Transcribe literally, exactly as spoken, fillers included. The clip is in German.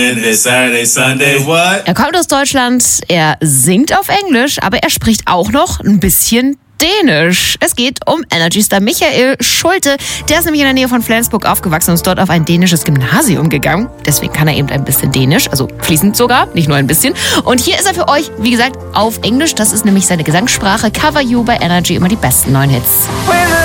Saturday, Sunday, what? Er kommt aus Deutschland, er singt auf Englisch, aber er spricht auch noch ein bisschen Dänisch. Es geht um Energy-Star Michael Schulte. Der ist nämlich in der Nähe von Flensburg aufgewachsen und ist dort auf ein dänisches Gymnasium gegangen. Deswegen kann er eben ein bisschen Dänisch, also fließend sogar, nicht nur ein bisschen. Und hier ist er für euch, wie gesagt, auf Englisch. Das ist nämlich seine Gesangssprache. Cover You bei Energy, immer die besten neuen Hits.